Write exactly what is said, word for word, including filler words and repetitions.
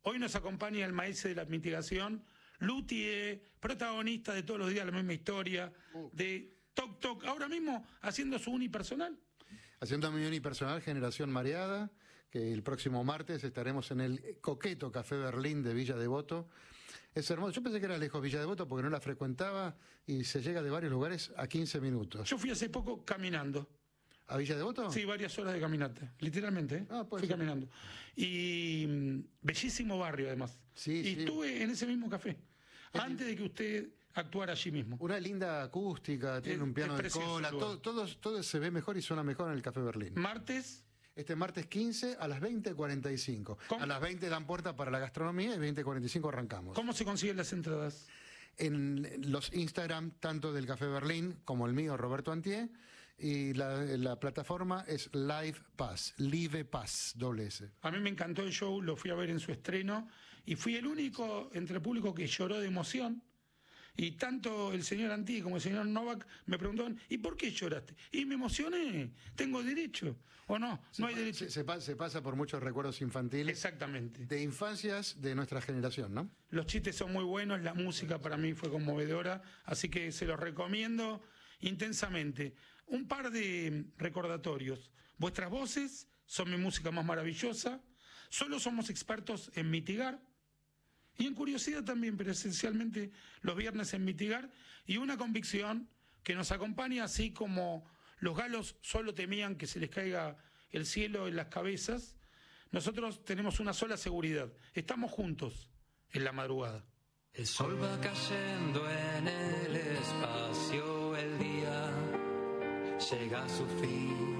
Hoy nos acompaña el maestro de la mitigación, Luthier, protagonista de Todos los días la misma historia, uh. de Toc Toc, ahora mismo haciendo su unipersonal. Haciendo mi unipersonal Generación Mareada, que el próximo martes estaremos en el coqueto Café Berlín de Villa Devoto. Es hermoso. Yo pensé que era lejos Villa Devoto porque no la frecuentaba y se llega de varios lugares a quince minutos. Yo fui hace poco caminando. ¿A Villa Devoto? Sí, varias horas de caminata, literalmente, ¿eh? Ah, pues fui sí. caminando. Y mm, bellísimo barrio, además. Sí, y sí. estuve en ese mismo café, es antes de que usted actuara allí mismo. Una linda acústica, tiene Es- un piano es de precioso cola, el lugar. todo, todo, todo se ve mejor y suena mejor en el Café Berlín. Martes, Este martes quince a las veinte cuarenta y cinco. ¿Cómo? A las veinte dan puerta para la gastronomía y veinte cuarenta y cinco arrancamos. ¿cómo se consiguen las entradas? En los Instagram, tanto del Café Berlín como el mío, Roberto Antier, y la, la plataforma es Live Pass, Live Pass, doble S. A mí me encantó el show, lo fui a ver en su estreno y fui el único entre el público que lloró de emoción. Y tanto el señor Antí como el señor Novak me preguntaban, ¿y por qué lloraste? Y me emocioné, ¿tengo derecho o no? Se No hay pa- derecho. Se, se pa- se pasa por muchos recuerdos infantiles, Exactamente. de infancias de nuestra generación, ¿no? Los chistes son muy buenos, la música para mí fue conmovedora, así que se los recomiendo intensamente. Un par de recordatorios. Vuestras voces son mi música más maravillosa. Solo somos expertos en mitigar. Y en curiosidad también, pero esencialmente los viernes en mitigar. Y una convicción que nos acompaña, así como los galos solo temían que se les caiga el cielo en las cabezas. Nosotros tenemos una sola seguridad. Estamos juntos en la madrugada. El sol va cayendo en el espacio, el día llega a su fin.